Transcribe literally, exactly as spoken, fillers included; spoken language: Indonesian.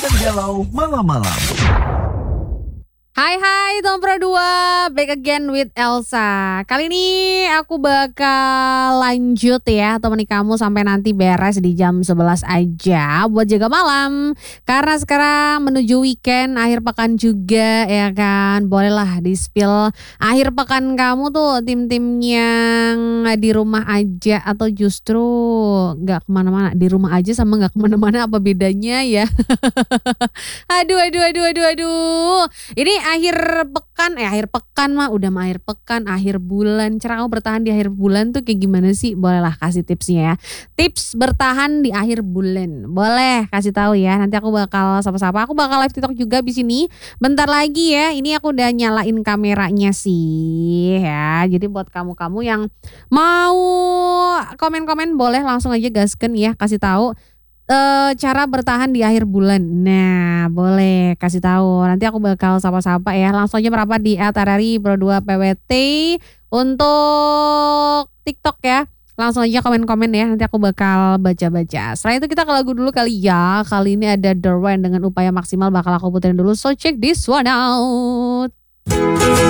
Galau malam-malam. Hai hai Tom Pro dua, back again with Elsa. Kali ini aku bakal lanjut ya temani kamu sampai nanti beres di jam sebelas aja buat jaga malam. Karena sekarang menuju weekend, akhir pekan juga ya kan. Bolehlah di spill akhir pekan kamu tuh tim-tim yang di rumah aja atau justru gak kemana-mana. Di rumah aja sama gak kemana-mana apa bedanya ya. Aduh aduh aduh aduh aduh. Ini akhir pekan, eh akhir pekan mah udah mah akhir pekan, akhir bulan. Cara kamu bertahan di akhir bulan tuh kayak gimana sih? Bolehlah kasih tipsnya ya. Tips bertahan di akhir bulan. Boleh kasih tahu ya. Nanti aku bakal sapa-sapa. Aku bakal live TikTok juga di sini. Bentar lagi ya. Ini aku udah nyalain kameranya sih ya. Jadi buat kamu-kamu yang mau komen-komen boleh langsung aja gasken ya, kasih tahu. Uh, cara bertahan di akhir bulan. Nah, boleh kasih tahu. Nanti aku bakal sapa-sapa ya. Langsung aja merapat di at arari pro dua p w t untuk TikTok ya. Langsung aja komen-komen ya. Nanti aku bakal baca-baca. Setelah itu kita ke lagu dulu kali ya. Kali ini ada The Rain dengan Upaya Maksimal bakal aku puterin dulu. So check this one out.